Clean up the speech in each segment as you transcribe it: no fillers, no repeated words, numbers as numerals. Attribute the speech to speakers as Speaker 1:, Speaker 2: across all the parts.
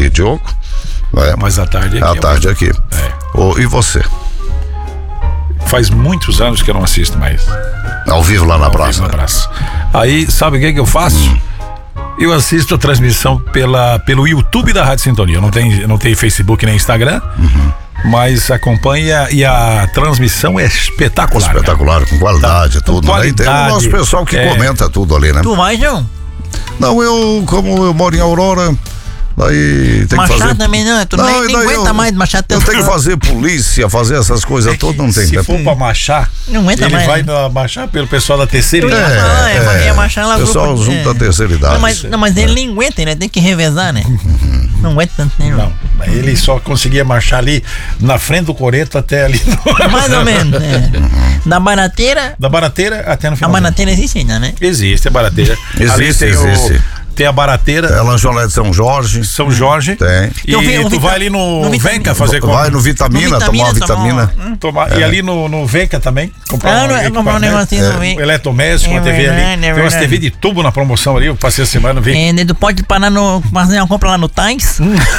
Speaker 1: ali, Diogo.
Speaker 2: Mas à tarde aqui.
Speaker 1: À tarde aqui. E você?
Speaker 2: Faz muitos anos que eu não assisto mais.
Speaker 1: Ao vivo lá na praça.
Speaker 2: Aí, sabe o que eu faço? Eu assisto a transmissão pelo YouTube da Rádio Sintonia. Eu não tenho Facebook nem Instagram, mas acompanha e a transmissão é espetacular.
Speaker 1: Espetacular, com qualidade, tudo.
Speaker 2: Qualidade,
Speaker 1: né? E tem o nosso pessoal que comenta tudo ali, né?
Speaker 3: Tu vai, João?
Speaker 1: Não, como eu moro em Aurora, daí tem
Speaker 3: Machado
Speaker 1: que fazer...
Speaker 3: também não, tu nem aguenta mais Machado.
Speaker 1: Eu tenho que fazer polícia, fazer essas coisas todas, não tem tempo.
Speaker 2: Se for pra Machar,
Speaker 3: não aguenta
Speaker 2: ele
Speaker 3: mais,
Speaker 2: vai Machar pelo pessoal da terceira idade.
Speaker 3: Machar lá,
Speaker 1: pessoal junto da terceira idade.
Speaker 3: Mas ele nem aguenta, ele tem que revezar, né? Não aguenta tanto tempo.
Speaker 2: Não, ele só conseguia marchar ali na frente do coreto até ali.
Speaker 3: Mais ou menos, Da barateira
Speaker 2: até no final.
Speaker 3: A barateira existe ainda, né?
Speaker 2: Existe a barateira.
Speaker 1: Existe.
Speaker 2: Tem a barateira.
Speaker 1: É lanchonete de São Jorge.
Speaker 2: São Jorge.
Speaker 1: Tem.
Speaker 2: E tu vai ali no Venca fazer compra.
Speaker 1: Vai no Vitamina, tomar uma vitamina.
Speaker 2: E ali no Venca também.
Speaker 3: Comprar um negocinho no Venca.
Speaker 2: Eletrodoméstico, uma TV ali. Tem umas TV de tubo na promoção ali. Eu passei a semana no Venca.
Speaker 3: Tu pode parar fazer uma compra lá no Tais.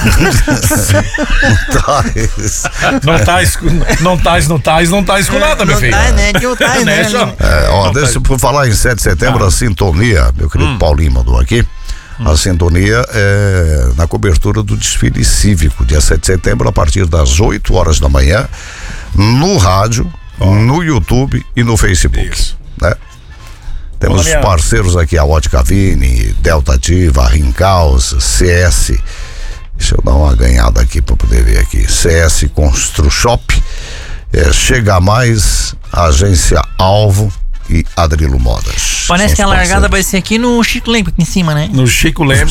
Speaker 2: Não tais com nada, meu filho.
Speaker 1: Deixa eu falar em 7 de setembro, a Sintonia, meu querido Paulinho mandou aqui. A Sintonia é na cobertura do desfile cívico, dia 7 de setembro, a partir das 8 horas da manhã, no rádio, no YouTube e no Facebook. Né? Temos os parceiros aqui, a Ótica Vini, Delta Diva, Rincaus, CS. Deixa eu dar uma ganhada aqui para poder ver aqui. CS Construshop, Chega Mais, Agência Alvo e Adrilo Modas.
Speaker 3: Parece que a largada vai ser aqui no Chico Leme, aqui em cima, né?
Speaker 2: No Chico Leme.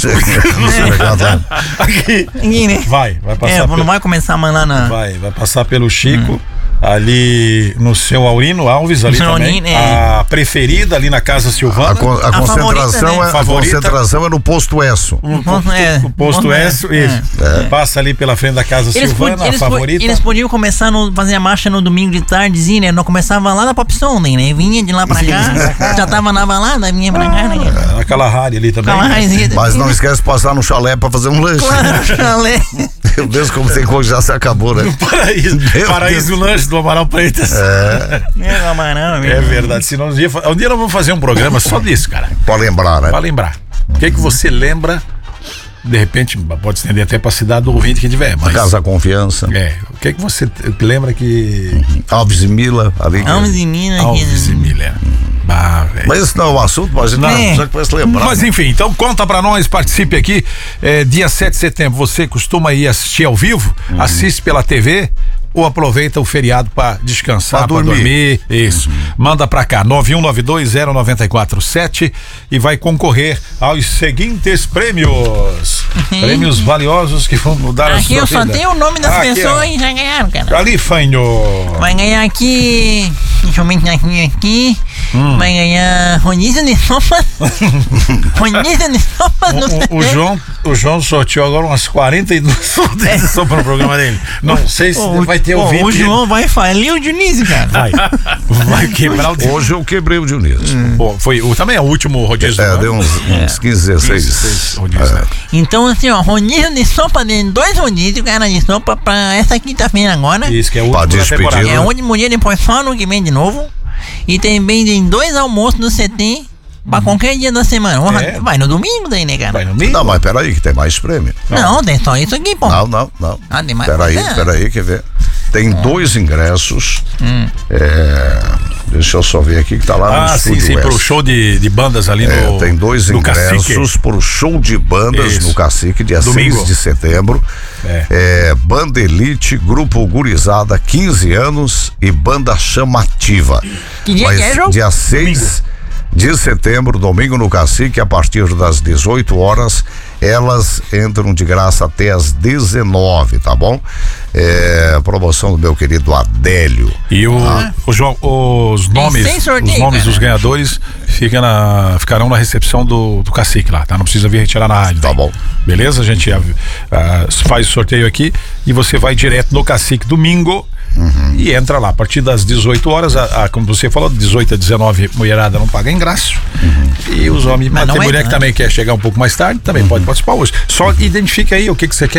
Speaker 2: Aqui,
Speaker 3: né?
Speaker 2: Vai passar.
Speaker 3: Não vai começar a mandar na.
Speaker 2: Vai passar pelo Chico. Ali no seu Aurino Alves, ali também. A preferida ali na Casa Silvana.
Speaker 1: A concentração,
Speaker 3: favorita, né?
Speaker 1: A concentração é no Posto Esso.
Speaker 2: O Posto Esso, isso. Passa ali pela frente da Casa Silvana, a favorita.
Speaker 3: Eles podiam começar fazer a marcha no domingo de tardezinha, né? Não começava lá na Pop Sonday, né? Vinha de lá pra cá, já tava na balada, vinha pra cá, né?
Speaker 2: Aquela rádio ali também.
Speaker 1: Mas não esquece de passar no chalé pra fazer um lanche.
Speaker 3: Claro, chalé.
Speaker 1: Meu Deus, como tem coisa, já se acabou, né?
Speaker 2: Paraíso do lanche do Amaral Freitas. É verdade. Se um dia nós vamos fazer um programa só disso, cara.
Speaker 1: Pra lembrar, né?
Speaker 2: Pra lembrar. O que você lembra? De repente, pode estender até pra cidade do ouvinte que tiver. Mas...
Speaker 1: Casa Confiança.
Speaker 2: O que você lembra que...
Speaker 1: Alves e Mila.
Speaker 3: Alves e Mila.
Speaker 2: Alves e Mila.
Speaker 1: Mas isso não é um assunto, mas já que vai se lembrar.
Speaker 2: Mas enfim, então conta pra nós, participe aqui. Dia 7 de setembro, você costuma ir assistir ao vivo? Assiste pela TV? Ou aproveita o feriado para descansar, para dormir. Isso. Manda pra cá, 91920947 e vai concorrer aos seguintes prêmios. Prêmios valiosos que vão mudar a sua vida.
Speaker 3: Aqui eu só tenho o nome das pessoas e já ganharam, cara.
Speaker 2: Ali, Fanho.
Speaker 3: Vai ganhar aqui, deixa eu mentir aqui. Vai ganhar rodízio de sopas. Rodízio de sopas no
Speaker 2: o João sorteou agora umas 42 rodízios de sopa no programa dele. Não sei se vai ter ouvido.
Speaker 3: O João vai falir o Dionísio, cara.
Speaker 2: Vai quebrar o Dionísio.
Speaker 1: Hoje eu quebrei o Dionísio.
Speaker 2: Bom, foi também é o último rodízio.
Speaker 1: Deu uns 15, 16
Speaker 2: rodízios.
Speaker 3: Então, assim, rodízio de sopa, de 2 rodízios, cara, de sopa pra essa quinta-feira agora.
Speaker 2: Isso, que é o último da temporada.
Speaker 3: É o último dia, depois só no que vem de novo. E também tem 2 almoços no CT pra qualquer dia da semana. Vai no domingo daí, né, cara?
Speaker 2: Vai no domingo?
Speaker 1: Não, mas peraí, que tem mais prêmio.
Speaker 3: Não, tem só isso aqui, pô.
Speaker 1: Não.
Speaker 3: Tem mais
Speaker 1: Peraí, quer ver? Tem 2 ingressos. Deixa eu só ver aqui que tá lá no Estúdio
Speaker 2: sim, pro show de bandas ali no
Speaker 1: tem 2 ingressos
Speaker 2: Cacique.
Speaker 1: Pro show de bandas no Cacique, dia
Speaker 2: domingo.
Speaker 1: 6 de setembro. Banda Elite, Grupo Gurizada, 15 anos e Banda Chamativa.
Speaker 3: Que dia que é, João?
Speaker 1: Dia 6 de setembro, domingo no Cacique, a partir das 18 horas. Elas entram de graça até as 19, tá bom? Promoção do meu querido Adélio.
Speaker 2: E João, os nomes dos ganhadores ficarão na recepção do Cacique lá, tá? Não precisa vir retirar na rádio.
Speaker 1: Tá bom.
Speaker 2: Beleza? A gente faz o sorteio aqui e você vai direto no Cacique domingo. E entra lá, a partir das 18 horas, como você falou, 18 a 19, mulherada não paga ingresso. E os homens, mas tem mulher que também quer chegar um pouco mais tarde, também pode participar hoje. Só identifica aí o que você quer.